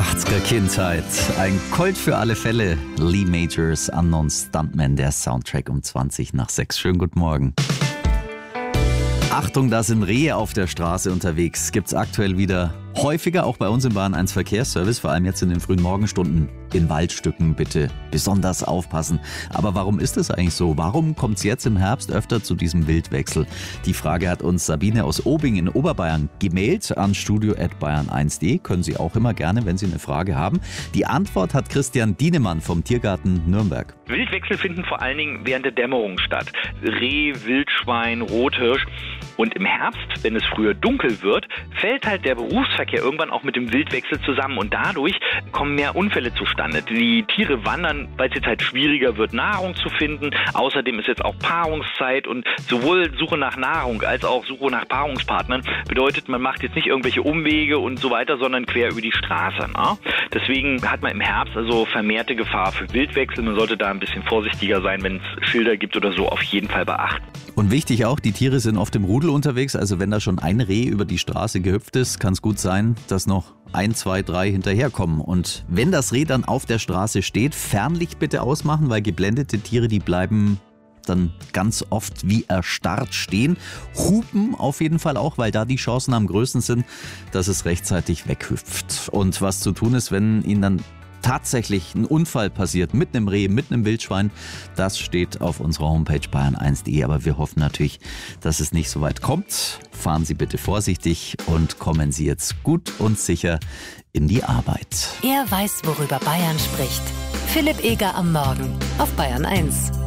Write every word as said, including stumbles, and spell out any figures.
achtziger Kindheit. Ein Colt für alle Fälle. Lee Majors, Unknown Stuntman, der Soundtrack um zwanzig nach sechs. Schönen guten Morgen. Achtung, da sind Rehe auf der Straße unterwegs. Gibt's aktuell wieder häufiger, auch bei uns im Bahn eins Verkehrsservice, vor allem jetzt in den frühen Morgenstunden. In Waldstücken bitte besonders aufpassen. Aber warum ist das eigentlich so? Warum kommt es jetzt im Herbst öfter zu diesem Wildwechsel? Die Frage hat uns Sabine aus Obing in Oberbayern gemailt an studio at bayern eins punkt de. Können Sie auch immer gerne, wenn Sie eine Frage haben. Die Antwort hat Christian Dienemann vom Tiergarten Nürnberg. Wildwechsel finden vor allen Dingen während der Dämmerung statt. Reh, Wildschwein, Rothirsch. Und im Herbst, wenn es früher dunkel wird, fällt halt der Berufsverkehr irgendwann auch mit dem Wildwechsel zusammen. Und dadurch kommen mehr Unfälle zustande. Die Tiere wandern, weil es jetzt halt schwieriger wird, Nahrung zu finden. Außerdem ist jetzt auch Paarungszeit und sowohl Suche nach Nahrung als auch Suche nach Paarungspartnern bedeutet, man macht jetzt nicht irgendwelche Umwege und so weiter, sondern quer über die Straße. Ne? Deswegen hat man im Herbst also vermehrte Gefahr für Wildwechsel. Man sollte da ein bisschen vorsichtiger sein, wenn es Schilder gibt oder so, auf jeden Fall beachten. Und wichtig auch, die Tiere sind oft im Rudel unterwegs, also wenn da schon ein Reh über die Straße gehüpft ist, kann es gut sein, dass noch ein, zwei, drei hinterherkommen. Und wenn das Reh dann auf der Straße steht, Fernlicht bitte ausmachen, weil geblendete Tiere, die bleiben dann ganz oft wie erstarrt stehen. Hupen auf jeden Fall auch, weil da die Chancen am größten sind, dass es rechtzeitig weghüpft. Und was zu tun ist, wenn ihnen dann tatsächlich ein Unfall passiert mit einem Reh, mit einem Wildschwein, das steht auf unserer Homepage bayern eins punkt de. Aber wir hoffen natürlich, dass es nicht so weit kommt. Fahren Sie bitte vorsichtig und kommen Sie jetzt gut und sicher in die Arbeit. Er weiß, worüber Bayern spricht. Philipp Eger am Morgen auf Bayern eins.